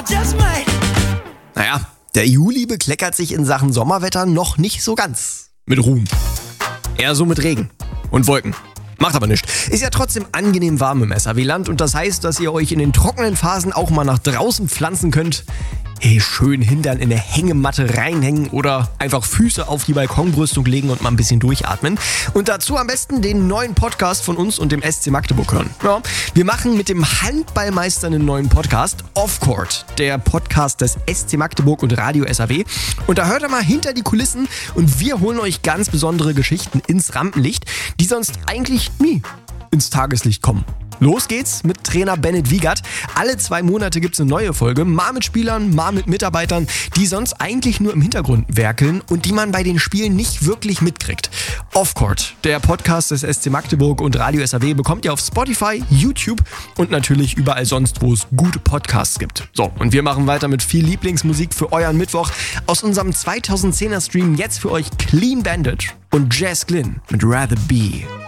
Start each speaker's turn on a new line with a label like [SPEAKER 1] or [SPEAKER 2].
[SPEAKER 1] Naja, der Juli bekleckert sich in Sachen Sommerwetter noch nicht so ganz mit Ruhm. Eher so mit Regen und Wolken. Macht aber nichts. Ist ja trotzdem angenehm warm im SAW-Land und das heißt, dass ihr euch in den trockenen Phasen auch mal nach draußen pflanzen könnt. Hey, schön Hintern in der Hängematte reinhängen oder einfach Füße auf die Balkonbrüstung legen und mal ein bisschen durchatmen. Und dazu am besten den neuen Podcast von uns und dem SC Magdeburg hören. Ja, wir machen mit dem Handballmeister einen neuen Podcast, Off Court, der Podcast des SC Magdeburg und Radio SAW. Und da hört ihr mal hinter die Kulissen und wir holen euch ganz besondere Geschichten ins Rampenlicht, die sonst eigentlich nie ins Tageslicht kommen. Los geht's mit Trainer Bennett Wiegert. Alle 2 Monate gibt's eine neue Folge, mal mit Spielern, mal mit Mitarbeitern, die sonst eigentlich nur im Hintergrund werkeln und die man bei den Spielen nicht wirklich mitkriegt. Off Court, der Podcast des SC Magdeburg und Radio SAW, bekommt ihr auf Spotify, YouTube und natürlich überall sonst, wo es gute Podcasts gibt. So, und wir machen weiter mit viel Lieblingsmusik für euren Mittwoch. Aus unserem 2010er Stream jetzt für euch Clean Bandit und Jazz Glynn mit Rather Be.